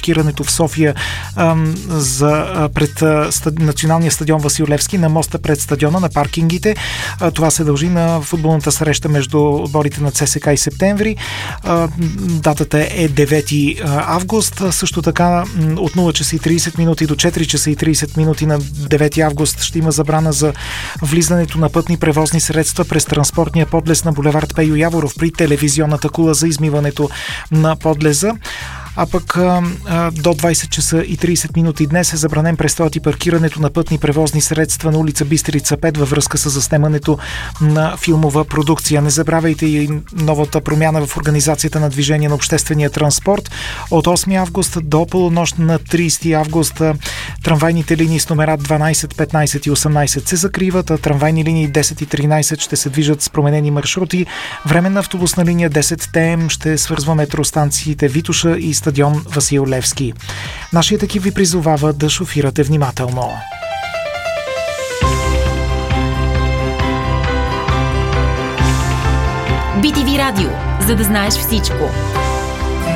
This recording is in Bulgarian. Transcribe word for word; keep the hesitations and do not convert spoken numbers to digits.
паркирането в София за, пред националния стадион Васил Левски, на моста пред стадиона, на паркингите. Това се дължи на футболната среща между отборите на ЦСКА и Септември. Датата е девети август. Също така от нула часа и трийсет минути до четири часа и трийсет минути на девети август ще има забрана за влизането на пътни превозни средства през транспортния подлез на булевард Пейо Яворов при телевизионната кула за измиването на подлеза. А пък а, а, до двайсет часа и трийсет минути днес е забранен престоят и паркирането на пътни превозни средства на улица Бистрица пет във връзка с заснемането на филмова продукция. Не забравяйте и новата промяна в организацията на движение на обществения транспорт. От осми август до полунощ на трийсети август трамвайните линии с номера дванайсет, петнайсет и осемнайсет се закриват, а трамвайни линии десет и тринайсет ще се движат с променени маршрути. Временна автобусна линия десет ТМ ще свързва метростанциите Витоша и стадион Васил Левски. Нашият екип ви призовава да шофирате внимателно. би ти ви Радио, за да знаеш всичко.